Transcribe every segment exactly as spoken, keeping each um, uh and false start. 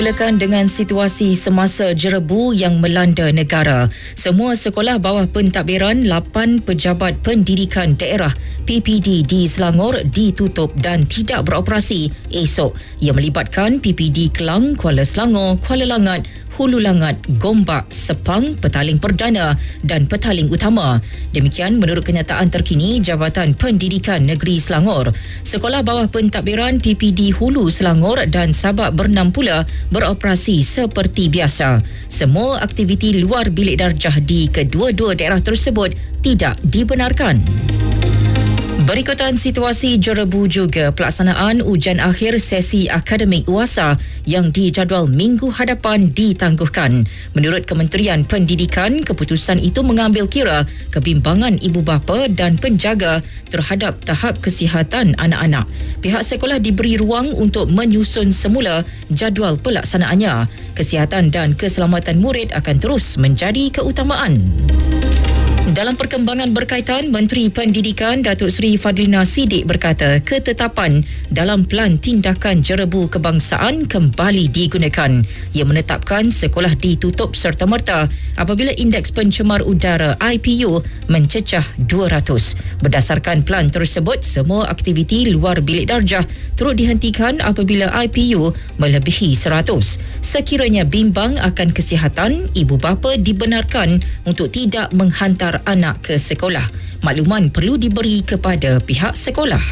Silakan dengan situasi semasa jerebu yang melanda negara. Semua sekolah bawah pentadbiran lapan pejabat pendidikan daerah P P D di Selangor ditutup dan tidak beroperasi esok. Ia melibatkan P P D Kelang, Kuala Selangor, Kuala Langat, Hulu Langat, Gombak, Sepang, Petaling Perdana dan Petaling Utama. Demikian menurut kenyataan terkini Jabatan Pendidikan Negeri Selangor. Sekolah bawah pentadbiran P P D Hulu Selangor dan Sabak Bernam pula beroperasi seperti biasa. Semua aktiviti luar bilik darjah di kedua-dua daerah tersebut tidak dibenarkan. Berikutan situasi jerebu juga pelaksanaan ujian akhir sesi akademik U A S A yang dijadual minggu hadapan ditangguhkan. Menurut Kementerian Pendidikan, keputusan itu mengambil kira kebimbangan ibu bapa dan penjaga terhadap tahap kesihatan anak-anak. Pihak sekolah diberi ruang untuk menyusun semula jadual pelaksanaannya. Kesihatan dan keselamatan murid akan terus menjadi keutamaan. Dalam perkembangan berkaitan, Menteri Pendidikan Datuk Seri Fadlina Siddiq berkata ketetapan dalam Pelan Tindakan Jerebu Kebangsaan kembali digunakan. Ia menetapkan sekolah ditutup serta-merta apabila indeks pencemar udara I P U mencecah dua ratus. Berdasarkan pelan tersebut, semua aktiviti luar bilik darjah turut dihentikan apabila I P U melebihi seratus. Sekiranya bimbang akan kesihatan, ibu bapa dibenarkan untuk tidak menghantar anak ke sekolah. Makluman perlu diberi kepada pihak sekolah.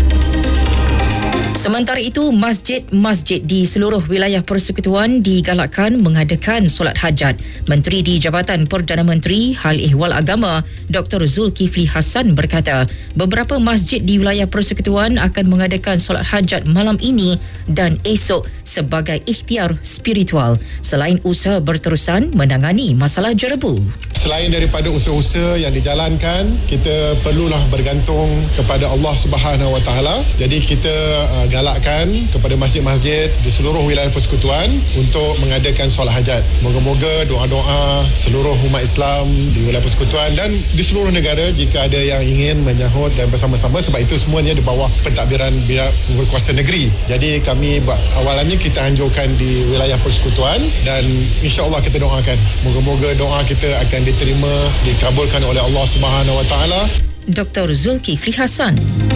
Sementara itu, masjid-masjid di seluruh wilayah persekutuan digalakkan mengadakan solat hajat. Menteri di Jabatan Perdana Menteri Hal Ehwal Agama Doktor Zulkifli Hassan berkata, beberapa masjid di wilayah persekutuan akan mengadakan solat hajat malam ini dan esok sebagai ikhtiar spiritual selain usaha berterusan menangani masalah jerebu. Selain daripada usaha-usaha yang dijalankan, kita perlulah bergantung kepada Allah Subhanahu Wa Taala. Jadi kita uh, galakkan kepada masjid-masjid di seluruh wilayah persekutuan untuk mengadakan solat hajat. Moga-moga doa-doa seluruh umat Islam di wilayah persekutuan dan di seluruh negara jika ada yang ingin menyahut dan bersama-sama, sebab itu semuanya di bawah pentadbiran pihak berkuasa negeri. Jadi kami awalannya kita anjurkan di wilayah persekutuan dan insya-Allah kita doakan. Moga-moga doa kita akan diterima, dikabulkan oleh Allah Subhanahu Wa Taala. Doktor Zulkifli Hassan.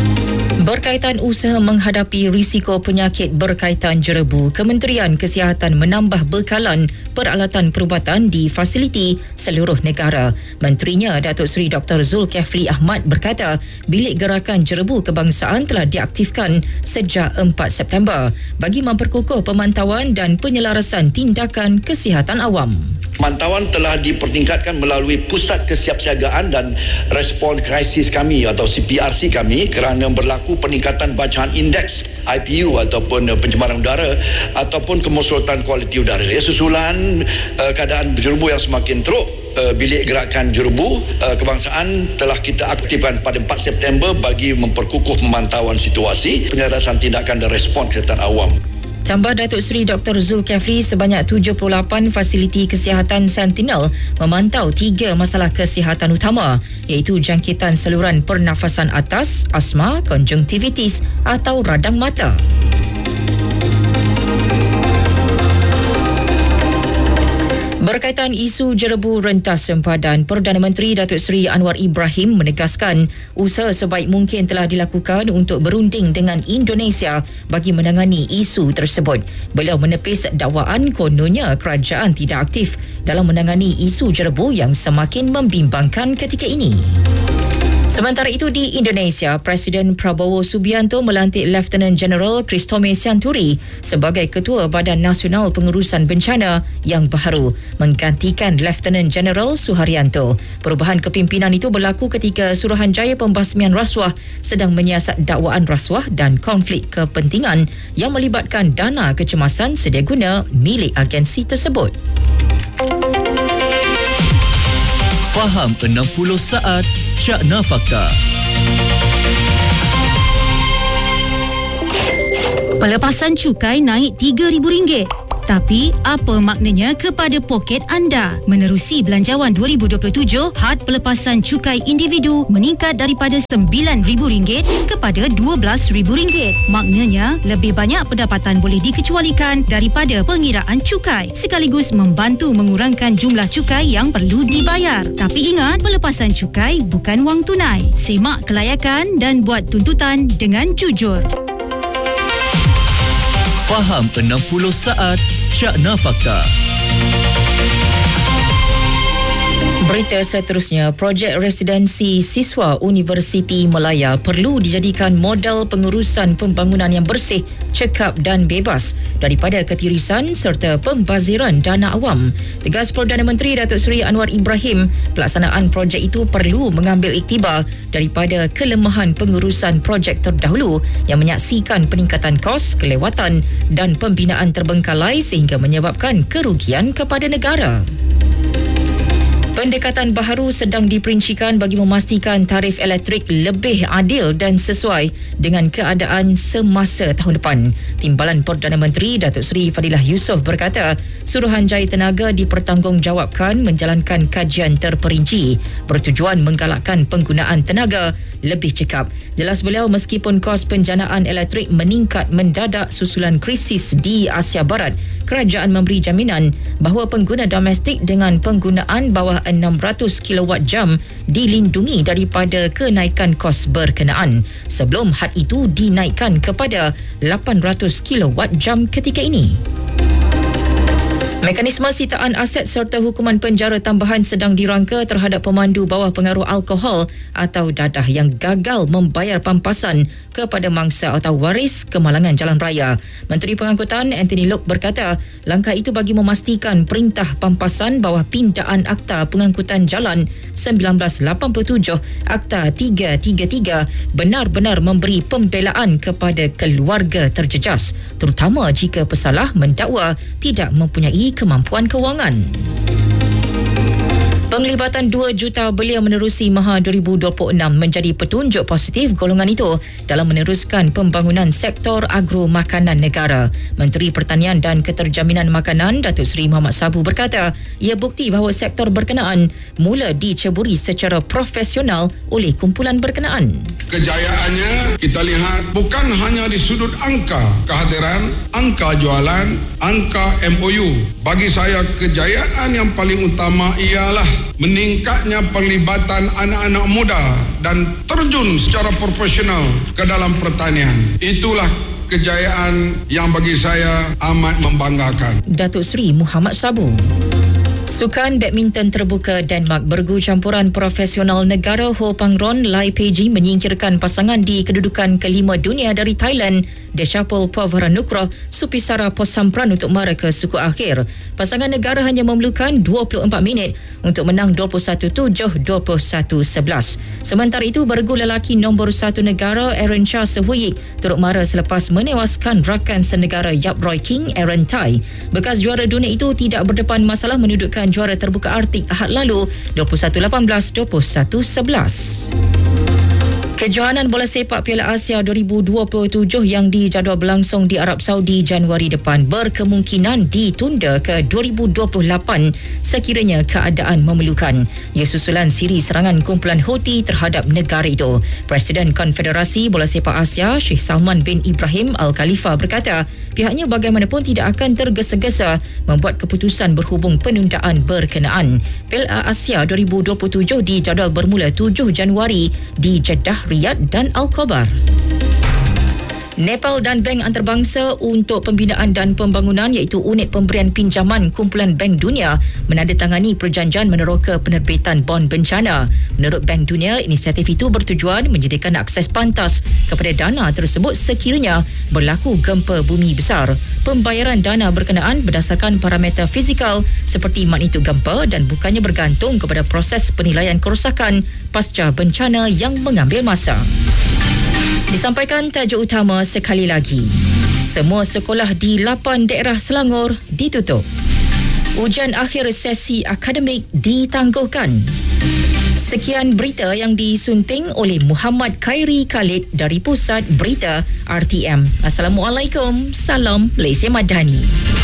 Berkaitan usaha menghadapi risiko penyakit berkaitan jerebu, Kementerian Kesihatan menambah bekalan peralatan perubatan di fasiliti seluruh negara. Menterinya Datuk Seri Doktor Zulkifli Ahmad berkata, bilik gerakan jerebu kebangsaan telah diaktifkan sejak empat September bagi memperkukuh pemantauan dan penyelarasan tindakan kesihatan awam. Pemantauan telah dipertingkatkan melalui Pusat Kesiapsiagaan dan Respon Krisis kami atau C P R C kami kerana berlaku peningkatan bacaan indeks I P U ataupun pencemaran udara ataupun kemerosotan kualiti udara. Ya, susulan uh, keadaan jerebu yang semakin teruk, uh, bilik gerakan jerebu uh, kebangsaan telah kita aktifkan pada empat September bagi memperkukuh pemantauan situasi, penyelarasan tindakan dan respon kesihatan awam. Tambah Datuk Seri Doktor Zulkifli, sebanyak tujuh puluh lapan fasiliti kesihatan Sentinel memantau tiga masalah kesihatan utama iaitu jangkitan saluran pernafasan atas, asma, konjungtivitis atau radang mata. Berkaitan isu jerebu rentas sempadan, Perdana Menteri Datuk Seri Anwar Ibrahim menegaskan usaha sebaik mungkin telah dilakukan untuk berunding dengan Indonesia bagi menangani isu tersebut. Beliau menepis dakwaan kononnya kerajaan tidak aktif dalam menangani isu jerebu yang semakin membimbangkan ketika ini. Sementara itu di Indonesia, Presiden Prabowo Subianto melantik Lieutenant General Christome Sianturi sebagai Ketua Badan Nasional Pengurusan Bencana yang baru, menggantikan Lieutenant General Suharyanto. Perubahan kepimpinan itu berlaku ketika Suruhanjaya Pembasmian Rasuah sedang menyiasat dakwaan rasuah dan konflik kepentingan yang melibatkan dana kecemasan sediaguna milik agensi tersebut. Faham enam puluh saat Syakna Fakta. Pelepasan cukai naik tiga ribu ringgit. Tapi, apa maknanya kepada poket anda? Menerusi Belanjawan dua ribu dua puluh tujuh, had pelepasan cukai individu meningkat daripada sembilan ribu ringgit kepada dua belas ribu ringgit. Maknanya, lebih banyak pendapatan boleh dikecualikan daripada pengiraan cukai, sekaligus membantu mengurangkan jumlah cukai yang perlu dibayar. Tapi ingat, pelepasan cukai bukan wang tunai. Semak kelayakan dan buat tuntutan dengan jujur. Faham enam puluh saat Syakna Fakta. Berita seterusnya, projek residensi siswa Universiti Melaya perlu dijadikan model pengurusan pembangunan yang bersih, cekap dan bebas daripada ketirisan serta pembaziran dana awam. Tegas Perdana Menteri Datuk Seri Anwar Ibrahim, pelaksanaan projek itu perlu mengambil iktibar daripada kelemahan pengurusan projek terdahulu yang menyaksikan peningkatan kos, kelewatan dan pembinaan terbengkalai sehingga menyebabkan kerugian kepada negara. Pendekatan baharu sedang diperincikan bagi memastikan tarif elektrik lebih adil dan sesuai dengan keadaan semasa tahun depan. Timbalan Perdana Menteri Datuk Seri Fadilah Yusof berkata, Suruhanjaya Tenaga dipertanggungjawabkan menjalankan kajian terperinci bertujuan menggalakkan penggunaan tenaga lebih cekap. Jelas beliau, meskipun kos penjanaan elektrik meningkat mendadak susulan krisis di Asia Barat, kerajaan memberi jaminan bahawa pengguna domestik dengan penggunaan bawah enam ratus kilowatt jam dilindungi daripada kenaikan kos berkenaan sebelum had itu dinaikkan kepada lapan ratus kilowatt jam ketika ini. Mekanisme sitaan aset serta hukuman penjara tambahan sedang dirangka terhadap pemandu bawah pengaruh alkohol atau dadah yang gagal membayar pampasan kepada mangsa atau waris kemalangan jalan raya. Menteri Pengangkutan Anthony Loke berkata, langkah itu bagi memastikan perintah pampasan bawah pindaan Akta Pengangkutan Jalan seribu sembilan ratus lapan puluh tujuh Akta tiga tiga tiga benar-benar memberi pembelaan kepada keluarga terjejas, terutama jika pesalah mendakwa tidak mempunyai kemampuan kewangan. Penglibatan dua juta belia menerusi Maha dua ribu dua puluh enam menjadi petunjuk positif golongan itu dalam meneruskan pembangunan sektor agro makanan negara. Menteri Pertanian dan Keterjaminan Makanan Datuk Seri Muhammad Sabu berkata, ia bukti bahawa sektor berkenaan mula diceburi secara profesional oleh kumpulan berkenaan. Kejayaannya kita lihat bukan hanya di sudut angka kehadiran, angka jualan, angka M O U. Bagi saya kejayaan yang paling utama ialah meningkatnya penglibatan anak-anak muda dan terjun secara profesional ke dalam pertanian. Itulah kejayaan yang bagi saya amat membanggakan. Datuk Seri Muhammad Sabu. Sukan badminton terbuka Denmark bergu campuran profesional negara Ho Pangron Lai Peji menyingkirkan pasangan di kedudukan kelima dunia dari Thailand, Dechapol Pavaranukroh Supisara Posampran untuk mara ke suku akhir. Pasangan negara hanya memerlukan dua puluh empat minit untuk menang dua puluh satu tujuh, dua puluh satu sebelas. Sementara itu, bergu lelaki nombor satu negara Aaron Shah Sehuyik turut mara selepas menewaskan rakan senegara Yap Roy King Aaron Tai. Bekas juara dunia itu tidak berdepan masalah menudukkan juara terbuka Arctic Ahad lalu dua puluh satu lapan belas, dua puluh satu sebelas. Kejohanan bola sepak Piala Asia dua ribu dua puluh tujuh yang dijadual berlangsung di Arab Saudi Januari depan berkemungkinan ditunda ke dua ribu dua puluh lapan sekiranya keadaan memerlukan. Ia susulan siri serangan kumpulan Houthi terhadap negara itu. Presiden Konfederasi Bola Sepak Asia Sheikh Salman bin Ibrahim Al Khalifa berkata, pihaknya bagaimanapun tidak akan tergesa-gesa membuat keputusan berhubung penundaan berkenaan. Piala Asia dua ribu dua puluh tujuh dijadual bermula tujuh Januari di Jeddah, Riyadh dan Al-Khobar. Nepal dan Bank Antarabangsa untuk Pembinaan dan Pembangunan iaitu Unit Pemberian Pinjaman Kumpulan Bank Dunia menandatangani perjanjian meneroka penerbitan bon bencana. Menurut Bank Dunia, inisiatif itu bertujuan menyediakan akses pantas kepada dana tersebut sekiranya berlaku gempa bumi besar. Pembayaran dana berkenaan berdasarkan parameter fizikal seperti magnitud gempa dan bukannya bergantung kepada proses penilaian kerosakan pasca bencana yang mengambil masa. Disampaikan tajuk utama sekali lagi. Semua sekolah di lapan daerah Selangor ditutup. Ujian akhir sesi akademik ditangguhkan. Sekian berita yang disunting oleh Muhammad Khairi Khalid dari Pusat Berita R T M. Assalamualaikum. Salam Malaysia Madani.